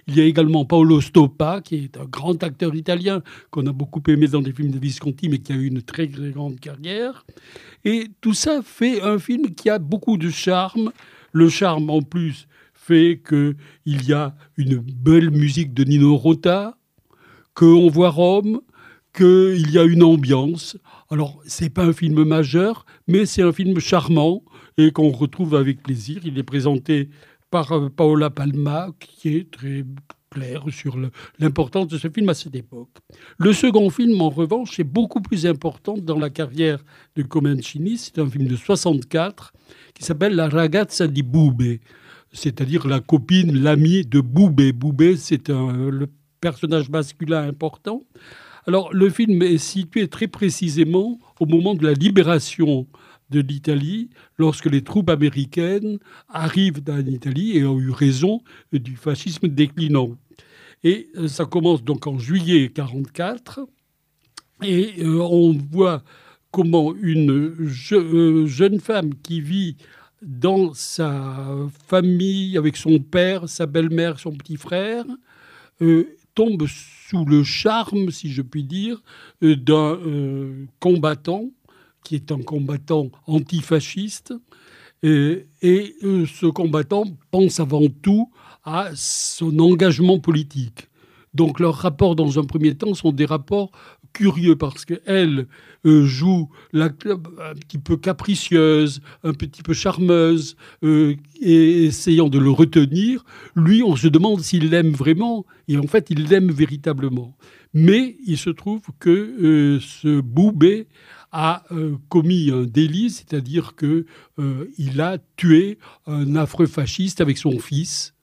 Il y a également Paolo Stoppa, qui est un grand acteur italien qu'on a beaucoup aimé dans des films de Visconti, mais qui a eu une très, très grande carrière. Et tout ça fait un film qui a beaucoup de charme. Le charme, en plus, fait qu'il y a une belle musique de Nino Rota, qu'on voit Rome, qu'il y a une ambiance. Alors, c'est pas un film majeur, mais c'est un film charmant et qu'on retrouve avec plaisir. Il est présenté par Paola Palma, qui est très clair sur l'importance de ce film à cette époque. Le second film, en revanche, est beaucoup plus important dans la carrière de Comencini. C'est un film de 64 qui s'appelle La ragazza di Bube, c'est-à-dire la copine, l'amie de Bube. Bube, c'est le personnage masculin important. Alors, le film est situé très précisément au moment de la libération de l'Italie, lorsque les troupes américaines arrivent en Italie et ont eu raison du fascisme déclinant. Et ça commence donc en juillet 1944. Et on voit comment une jeune femme qui vit dans sa famille avec son père, sa belle-mère, son petit frère, tombe sous le charme, si je puis dire, d'un combattant, qui est un combattant antifasciste. Et ce combattant pense avant tout à son engagement politique. Donc leurs rapports, dans un premier temps, sont des rapports curieux parce qu'elle joue un petit peu capricieuse, un petit peu charmeuse, et essayant de le retenir. Lui, on se demande s'il l'aime vraiment, et en fait, il l'aime véritablement. Mais il se trouve que ce Boubé a commis un délit, c'est-à-dire qu'il a tué un affreux fasciste avec son fils.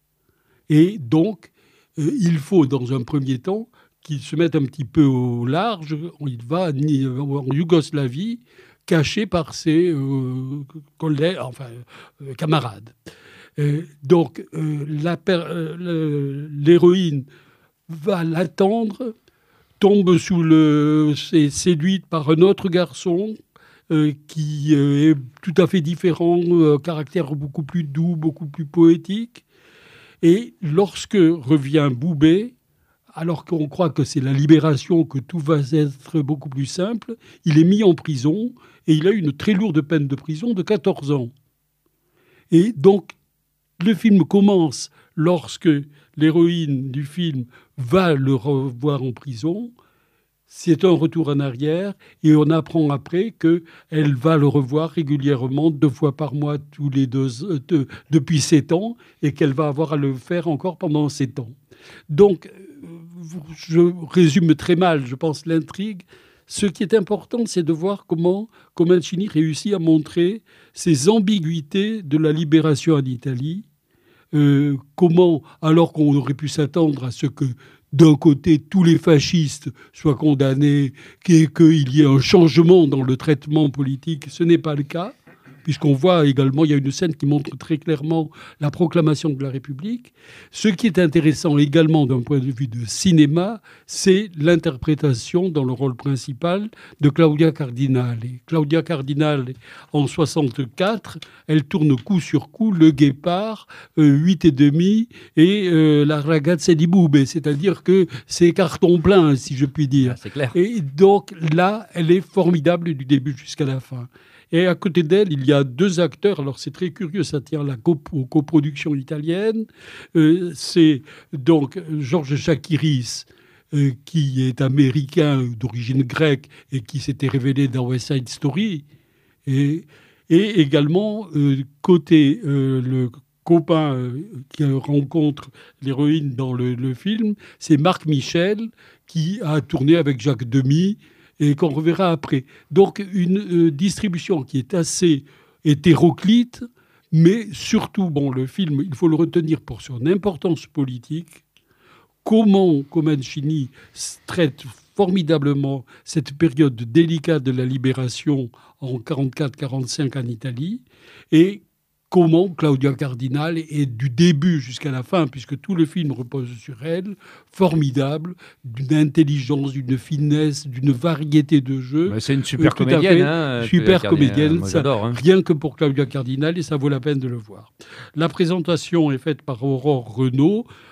Et donc, il faut, dans un premier temps, qu'il se mette un petit peu au large. Il va en Yougoslavie, caché par ses collègues, camarades. Donc, l'héroïne va l'attendre, tombe est séduite par un autre garçon qui est tout à fait différent, caractère beaucoup plus doux, beaucoup plus poétique. Et lorsque revient Boubé, alors qu'on croit que c'est la libération, que tout va être beaucoup plus simple, il est mis en prison et il a une très lourde peine de prison de 14 ans. Et donc, le film commence lorsque l'héroïne du film va le revoir en prison. C'est un retour en arrière et on apprend après qu'elle va le revoir régulièrement, 2 fois par mois, depuis 7 ans, et qu'elle va avoir à le faire encore pendant 7 ans. Donc, je résume très mal, je pense, l'intrigue. Ce qui est important, c'est de voir comment Comencini réussit à montrer ces ambiguïtés de la libération en Italie. Comment, alors qu'on aurait pu s'attendre à ce que, d'un côté, tous les fascistes soient condamnés, qu'il y ait un changement dans le traitement politique, ce n'est pas le cas, puisqu'on voit également, il y a une scène qui montre très clairement la proclamation de la République. Ce qui est intéressant également d'un point de vue de cinéma, c'est l'interprétation dans le rôle principal de Claudia Cardinale. Claudia Cardinale, en 1964, elle tourne coup sur coup Le Guépard, 8 et demi et La ragazza di Bube, c'est-à-dire que c'est carton plein, si je puis dire. Ah, c'est clair. Et donc là, elle est formidable du début jusqu'à la fin. Et à côté d'elle, il y a 2 acteurs. Alors, c'est très curieux, ça tient aux coproductions italiennes. C'est donc Georges Chakiris, qui est américain d'origine grecque et qui s'était révélé dans West Side Story. Et également, côté le copain qui rencontre l'héroïne dans le film, c'est Marc Michel, qui a tourné avec Jacques Demy, et qu'on reverra après. Donc, une distribution qui est assez hétéroclite, mais surtout, le film, il faut le retenir pour son importance politique. Comment Comencini traite formidablement cette période délicate de la libération en 1944-1945 en Italie, et comment Claudia Cardinale est du début jusqu'à la fin, puisque tout le film repose sur elle, formidable, d'une intelligence, d'une finesse, d'une variété de jeux. Mais c'est une super comédienne. Super comédienne. Moi, j'adore. Rien que pour Claudia Cardinale, et ça vaut la peine de le voir. La présentation est faite par Aurore Renaud.